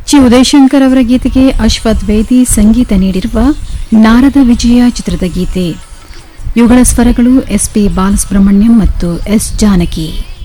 ಚಿ ಉದಯಶಂಕರ್ ಅವರ ಗೀತೆಗೆ ಅಶ್ವಥ್ ವೇದಿ ಸಂಗೀತ ನೀಡಿರುವ ನಾರದ ವಿಜಯ ಚಿತ್ರದ ಗೀತೆ. ಇವುಗಳ ಸ್ವರಗಳು ಎಸ್ ಪಿ ಬಾಲಸುಬ್ರಹ್ಮಣ್ಯಂ ಮತ್ತು ಎಸ್ ಜಾನಕಿ.